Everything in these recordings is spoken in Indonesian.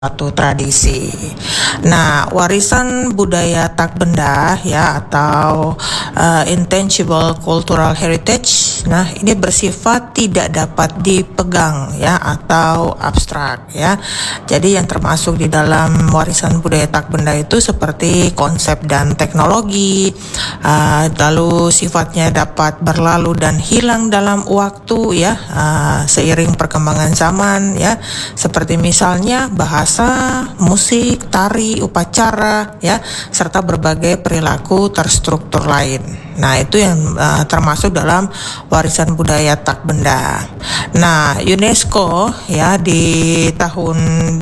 suatu tradisi. Nah, warisan budaya tak benda ya atau intangible cultural heritage. Nah, ini bersifat tidak dapat dipegang ya atau abstrak ya. Jadi yang termasuk di dalam warisan budaya tak benda itu seperti konsep dan teknologi, lalu sifatnya dapat berlalu dan hilang dalam waktu ya, seiring perkembangan zaman ya. Seperti misalnya bahasa, musik, tari, upacara ya, serta berbagai perilaku terstruktur lain. Nah, itu yang termasuk dalam warisan budaya tak benda. Nah, UNESCO ya di tahun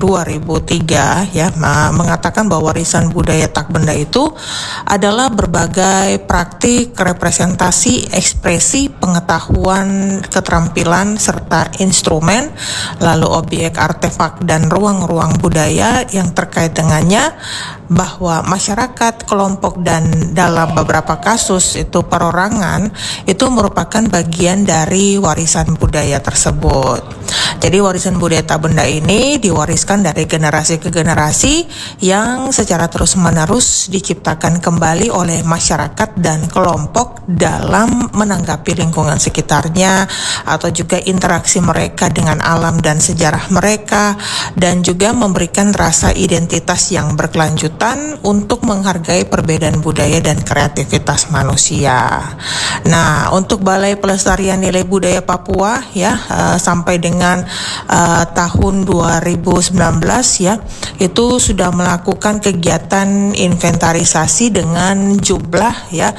2003 ya mengatakan bahwa warisan budaya tak benda itu adalah berbagai praktik, representasi, ekspresi, pengetahuan, keterampilan serta instrumen, lalu objek, artefak dan ruang-ruang budaya yang terkait dengannya, bahwa masyarakat, kelompok dan dalam beberapa kasus itu perorangan itu merupakan bagian dari warisan budaya tersebut. Jadi warisan budaya tak benda ini diwariskan dari generasi ke generasi yang secara terus-menerus diciptakan kembali oleh masyarakat dan kelompok dalam menanggapi lingkungan sekitarnya atau juga interaksi mereka dengan alam dan sejarah mereka, dan juga memberikan rasa identitas yang berkelanjutan untuk menghargai perbedaan budaya dan kreativitas manusia. Nah, untuk Balai Pelestarian Nilai Budaya Papua ya sampai dengan tahun 2019 ya itu sudah melakukan kegiatan inventarisasi dengan jumlah ya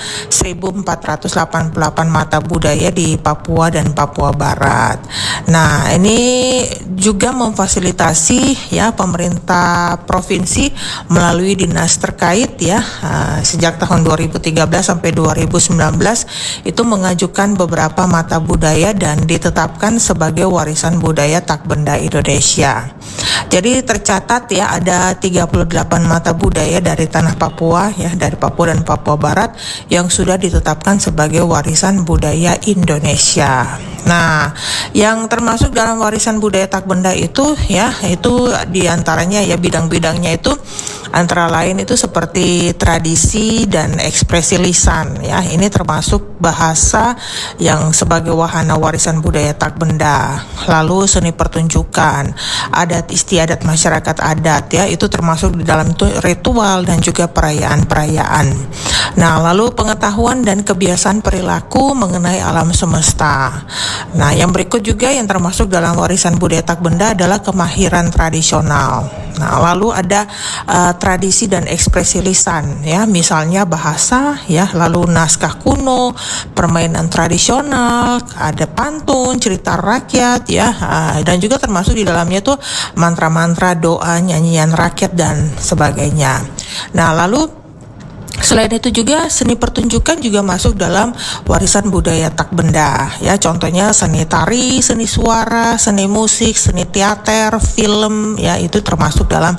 1488 mata budaya di Papua dan Papua Barat. Nah, ini juga memfasilitasi ya pemerintah provinsi melalui dinas terkait ya sejak tahun 2013 sampai 2019 itu mengajukan beberapa mata budaya dan ditetapkan sebagai warisan budaya tak benda Indonesia. Jadi tercatat ya ada 38 mata budaya dari tanah Papua ya, dari Papua dan Papua Barat yang sudah ditetapkan sebagai warisan budaya Indonesia. Nah, yang termasuk dalam warisan budaya tak benda itu ya, itu diantaranya ya bidang-bidangnya itu antara lain itu seperti tradisi dan ekspresi lisan ya. Ini termasuk bahasa yang sebagai wahana warisan budaya tak benda. Lalu seni pertunjukan, adat istiadat masyarakat adat ya, itu termasuk di dalam itu ritual dan juga perayaan-perayaan. Nah, lalu pengetahuan dan kebiasaan perilaku mengenai alam semesta. Nah, yang berikut juga yang termasuk dalam warisan budaya tak benda adalah kemahiran tradisional. Nah, lalu ada tradisi dan ekspresi lisan ya, misalnya bahasa ya, lalu naskah kuno, permainan tradisional, ada pantun, cerita rakyat ya, dan juga termasuk di dalamnya tuh mantra-mantra, doa, nyanyian rakyat dan sebagainya. Nah, lalu selain itu juga seni pertunjukan juga masuk dalam warisan budaya tak benda ya, contohnya seni tari, seni suara, seni musik, seni teater, film ya, itu termasuk dalam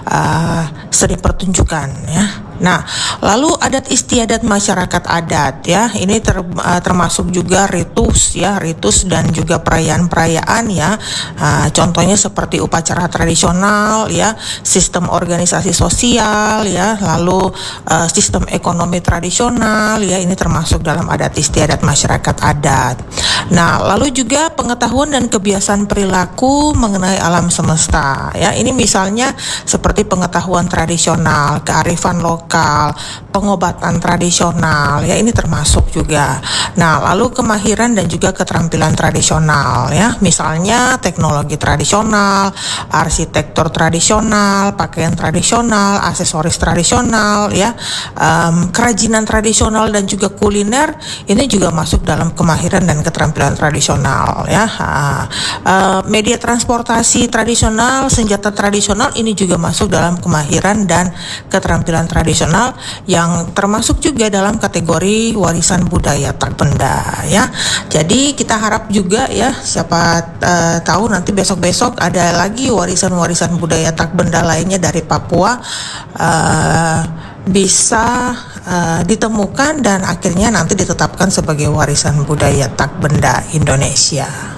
seni pertunjukan ya. Nah, lalu adat istiadat masyarakat adat ya, ini termasuk juga ritus ya, ritus dan juga perayaan-perayaan ya. Contohnya seperti upacara tradisional ya, sistem organisasi sosial ya, lalu sistem ekonomi tradisional ya, ini termasuk dalam adat istiadat masyarakat adat. Nah, lalu juga pengetahuan dan kebiasaan perilaku mengenai alam semesta ya. Ini misalnya seperti pengetahuan tradisional, kearifan lokal, pengobatan tradisional ya, ini termasuk juga. Nah, lalu kemahiran dan juga keterampilan tradisional ya, misalnya teknologi tradisional, arsitektur tradisional, pakaian tradisional, aksesoris tradisional ya, kerajinan tradisional dan juga kuliner, ini juga masuk dalam kemahiran dan keterampilan tradisional ya. Media transportasi tradisional, senjata tradisional, ini juga masuk dalam kemahiran dan keterampilan tradisional yang termasuk juga dalam kategori warisan budaya tak benda ya. Jadi kita harap juga ya, siapa tahu nanti besok-besok ada lagi warisan-warisan budaya tak benda lainnya dari Papua bisa ditemukan dan akhirnya nanti ditetapkan sebagai warisan budaya tak benda Indonesia.